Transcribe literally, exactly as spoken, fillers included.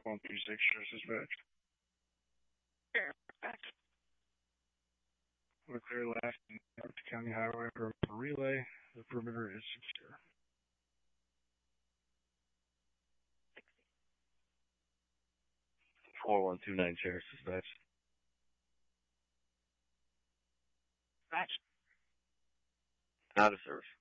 one three six, Sheriff Dispatch. Sheriff Dispatch. We're clear last North County Highway for a relay. The perimeter is secure. four one two nine, Sheriff Dispatch. Dispatch. Out of service.